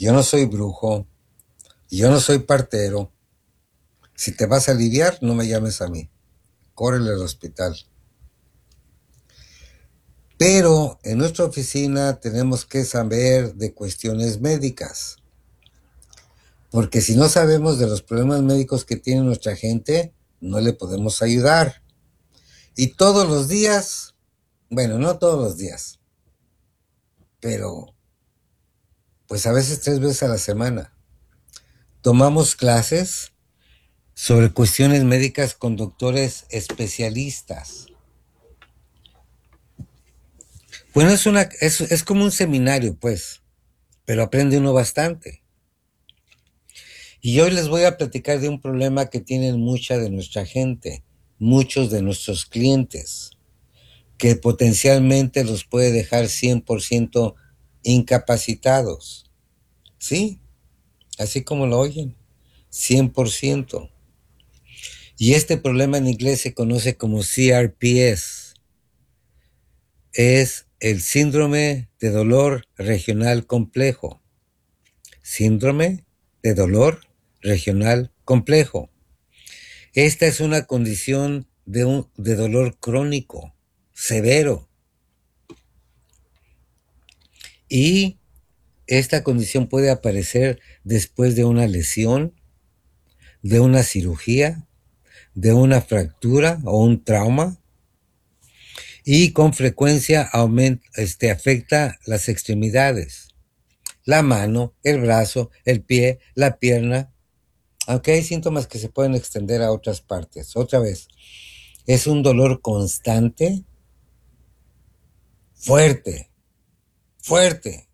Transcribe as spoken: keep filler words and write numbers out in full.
Yo no soy brujo, yo no soy partero. Si te vas a aliviar, no me llames a mí. Córrele al hospital. Pero en nuestra oficina tenemos que saber de cuestiones médicas. Porque si no sabemos de los problemas médicos que tiene nuestra gente, no le podemos ayudar. Y todos los días, bueno, no todos los días, pero pues a veces tres veces a la semana, tomamos clases sobre cuestiones médicas con doctores especialistas. Bueno, es, una, es, es como un seminario, pues, pero aprende uno bastante. Y hoy les voy a platicar de un problema que tienen mucha de nuestra gente, muchos de nuestros clientes, que potencialmente los puede dejar cien por ciento incapacitados. ¿Sí? Así como lo oyen, cien por ciento. Y este problema en inglés se conoce como C R P S. Es el síndrome de dolor regional complejo. Síndrome de dolor regional complejo. Esta es una condición de, un, de dolor crónico, severo. Y esta condición puede aparecer después de una lesión, de una cirugía, de una fractura o un trauma, y con frecuencia aumenta, este, afecta las extremidades, la mano, el brazo, el pie, la pierna, aunque hay síntomas que se pueden extender a otras partes. Otra vez, es un dolor constante, fuerte, fuerte,